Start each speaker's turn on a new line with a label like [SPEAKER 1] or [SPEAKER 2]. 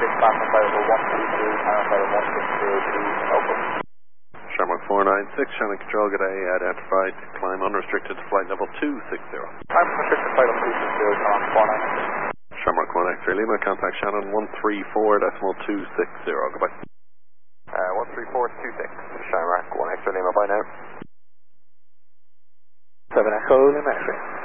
[SPEAKER 1] back on flight level 122, on flight level 160 local.
[SPEAKER 2] Shamrock 496, Shannon Control, good day, identified, climb unrestricted to flight level 260.
[SPEAKER 1] Climb unrestricted flight level 260, on 496.
[SPEAKER 2] Shamrock 1X-ray Lima, contact Shannon 134.260, goodbye.
[SPEAKER 1] 13426, Shamrock 1X-ray Lima, bye now. 7 Echo Lima X-ray.